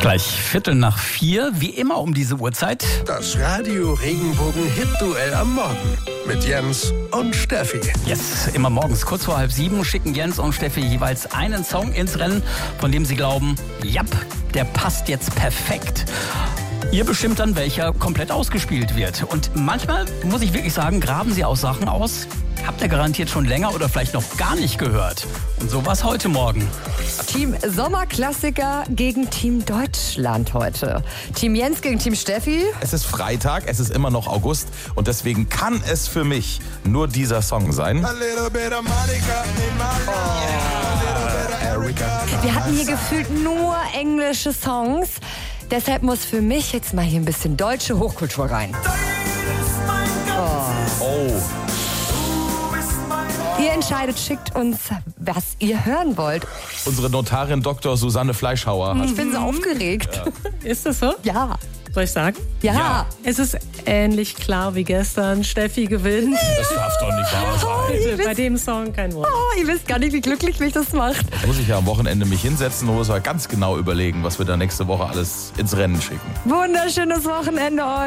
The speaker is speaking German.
Gleich 4:45, wie immer um diese Uhrzeit. Das Radio Regenbogen Hit-Duell am Morgen mit Jens und Steffi. Yes, immer morgens kurz vor 6:30 schicken Jens und Steffi jeweils einen Song ins Rennen, von dem sie glauben, japp, der passt jetzt perfekt. Ihr bestimmt dann, welcher komplett ausgespielt wird. Und manchmal, muss ich wirklich sagen, graben sie auch Sachen aus. Habt ihr garantiert schon länger oder vielleicht noch gar nicht gehört. Und so war's heute Morgen. Team Sommerklassiker gegen Team Deutschland heute. Team Jens gegen Team Steffi. Es ist Freitag, es ist immer noch August und deswegen kann es für mich nur dieser Song sein. Wir hatten hier gefühlt nur englische Songs. Deshalb muss für mich jetzt mal hier ein bisschen deutsche Hochkultur rein. Oh. Ihr entscheidet, schickt uns, was ihr hören wollt. Unsere Notarin Dr. Susanne Fleischhauer hat... Ich bin so aufgeregt. Ist das so? Ja. Soll ich sagen? Ja. Es ist ähnlich klar wie gestern. Steffi gewinnt. Das darf doch nicht wahr sein. Bitte, bei dem Song kein Wort. Oh, ihr wisst gar nicht, wie glücklich mich das macht. Da muss ich ja am Wochenende mich hinsetzen und muss mal ganz genau überlegen, was wir da nächste Woche alles ins Rennen schicken. Wunderschönes Wochenende euch.